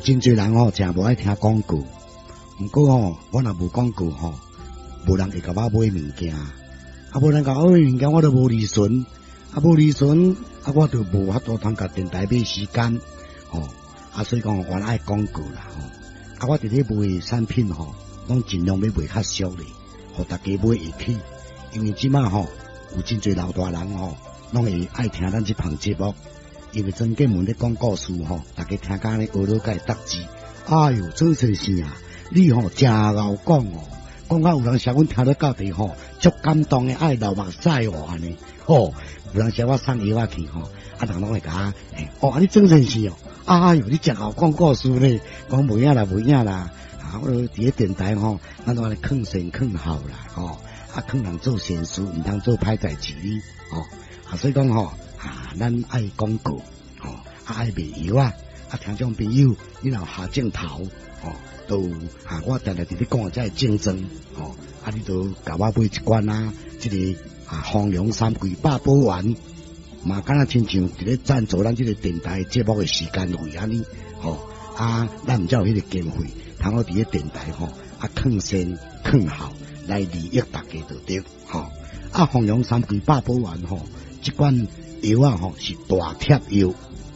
真侪人吼，真无爱听广告。毋过吼，我若无广告吼，无人会甲我买物件。无人甲我买物件，我都无利润。无利润，我就无法度通甲电台买时间。所以讲我爱广告啦。我伫咧卖产品吼，拢尽量要卖较俗咧，互大家买会起。因为即马吼，有真侪老大人吼，拢会爱听咱这项节目。因为曾建文咧讲故事吼，大家听甲咧学到甲会答字。哎哟，做些事啊，你吼真敖讲哦，讲到有人写阮听到到底吼，足感动诶，爱流目屎哦安尼。有人写我送药去吼，人拢会甲我，你做些事哦，哎哟，你真敖讲故事咧，讲无影啦，无影啦。我伫咧电台吼，咱都安尼劝善劝好啦，劝人做善事，毋通做歹代志所以讲吼。咱爱广告，爱卖药听众朋友，你若下镜头，都我定定伫咧讲这竞争，你都甲我买一罐这个丰隆3季8宝丸，嘛敢若亲像伫咧赞助咱这个电台节目的时间费安尼，咱毋才有迄个经费，通我伫咧电台劝善劝好来利益大家就对，丰隆3季8宝丸这罐。药是大贴药，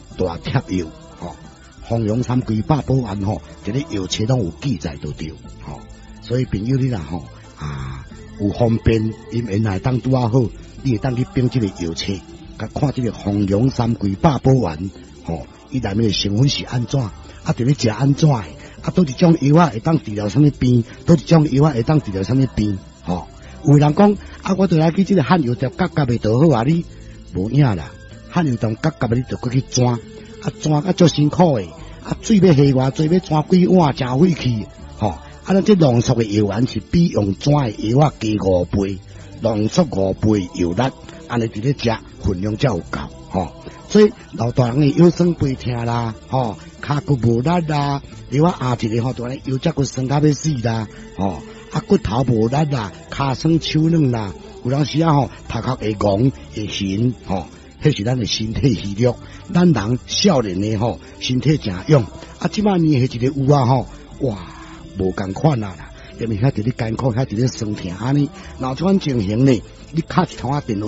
丰隆3季8宝丸伫咧药册拢有记载就对，所以朋友你若有方便，因原来当拄好，你会当去编这个药册，甲看这个丰隆3季8宝丸，伊内面的成分是安怎，伫咧食安怎的，倒一种药会当治疗什么病，倒一种药会当治疗什么病，有人讲我倒来去这个汉药店夹袂倒好你。无影啦，汉药店夹你就过去钻，钻足辛苦诶，水要下偌济，要钻几碗，真费气，咱这浓缩的药丸是比用钻的药加5倍，浓缩5倍药力，安尼伫咧食分量才有够，所以老大人的腰酸背痛啦，骹骨无力啦，你我一个就安尼腰脊骨酸到要死啦，骨头无力啦，骹酸手软啦。有当时头壳会戆会晕迄是咱的身体虚弱。咱人少年的身体真勇，即摆年迄一个有哇，无共款啦，因为遐伫咧艰苦，遐伫咧酸痛安尼，若有这款情形呢，你敲一通电话。